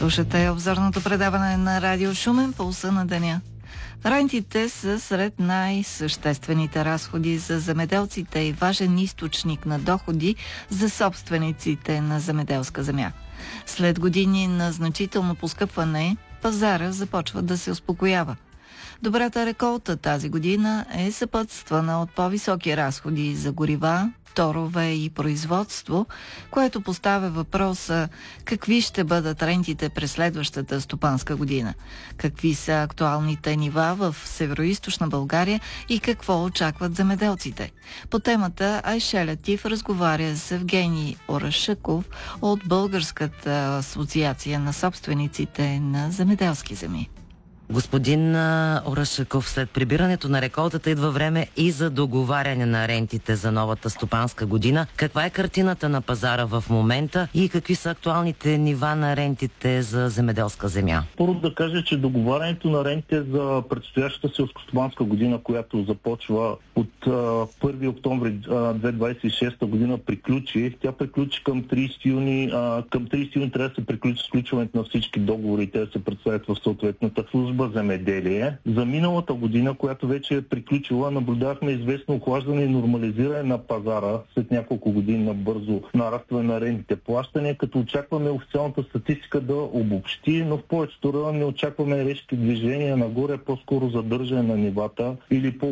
Слушате обзорното предаване на Радио Шумен, Пулса на деня. Рентите са сред най-съществените разходи за земеделците и важен източник на доходи за собствениците на земеделска земя. След години на значително поскъпване, пазара започва да се успокоява. Добрата реколта тази година е съпътствана от по-високи разходи за горива, торове и производство, което поставя въпроса какви ще бъдат рентите през следващата стопанска година, какви са актуалните нива в североизточна България и какво очакват земеделците. По темата Айше Лятиф разговаря с Евгений Орашъков от Българската асоциация на собствениците на земеделски земи. Господин Орашъков, след прибирането на реколтата идва време и за договаряне на рентите за новата стопанска година. Каква е картината на пазара в момента и какви са актуалните нива на рентите за земеделска земя? Първо да кажа, че договарянето на рентите за предстоящата селскостопанска година, която започва от 1 октомври 2026 година, приключи. Тя приключи към 30 юни. Към 30 юни трябва да се приключи сключването на всички договори и те да се представят в съответната служба земеделие. За миналата година, която вече е приключила, наблюдавахме известно охлаждане и нормализиране на пазара след няколко години на бързо нарастване на рентните плащания, като очакваме официалната статистика да обобщи, но в повечето райони не очакваме резки движения нагоре, по-скоро задържане на нивата или